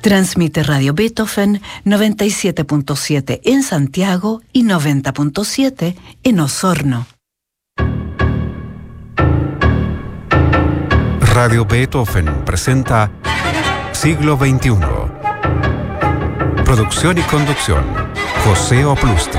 Transmite Radio Beethoven 97.7 en Santiago y 90.7 en Osorno. Radio Beethoven presenta Siglo XXI. Producción y conducción, José Oplustil.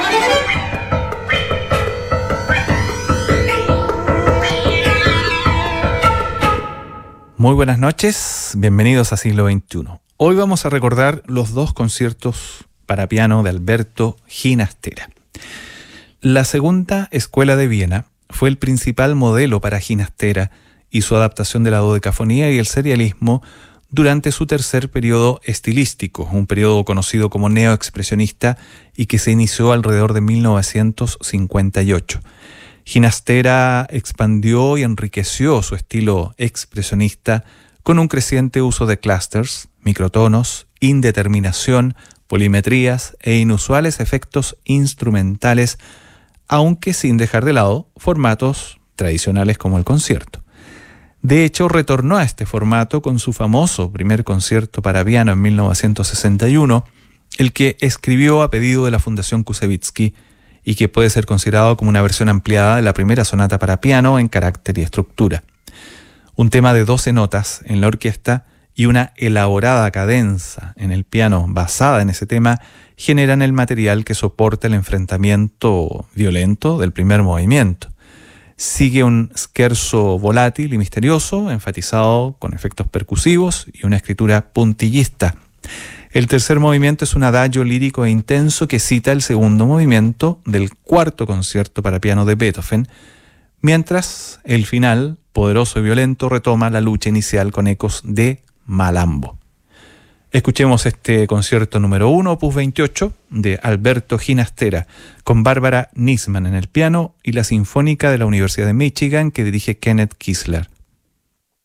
Muy buenas noches, bienvenidos a Siglo XXI. Hoy vamos a recordar los dos conciertos para piano de Alberto Ginastera. La Segunda Escuela de Viena fue el principal modelo para Ginastera y su adaptación de la dodecafonía y el serialismo durante su tercer periodo estilístico, un periodo conocido como neoexpresionista y que se inició alrededor de 1958. Ginastera expandió y enriqueció su estilo expresionista con un creciente uso de clusters, microtonos, indeterminación, polimetrías e inusuales efectos instrumentales, aunque sin dejar de lado formatos tradicionales como el concierto. De hecho, retornó a este formato con su famoso primer concierto para piano en 1961, el que escribió a pedido de la Fundación Koussevitzky y que puede ser considerado como una versión ampliada de la primera sonata para piano en carácter y estructura. Un tema de 12 notas en la orquesta y una elaborada cadenza en el piano basada en ese tema generan el material que soporta el enfrentamiento violento del primer movimiento. Sigue un scherzo volátil y misterioso, enfatizado con efectos percusivos y una escritura puntillista. El tercer movimiento es un adagio lírico e intenso que cita el segundo movimiento del cuarto concierto para piano de Beethoven, mientras el final, poderoso y violento, retoma la lucha inicial con ecos de Malambo. Escuchemos este concierto número 1, opus 28, de Alberto Ginastera, con Bárbara Nisman en el piano y la Sinfónica de la Universidad de Michigan que dirige Kenneth Kisler.